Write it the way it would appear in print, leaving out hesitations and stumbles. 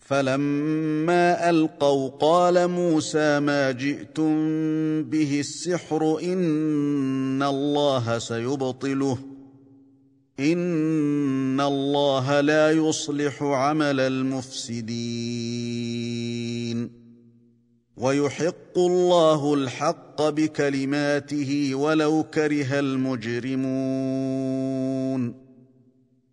فلما ألقوا قال موسى ما جئتم به السحر إن الله سيبطله إن الله لا يصلح عمل المفسدين ويحق الله الحق بكلماته ولو كره المجرمون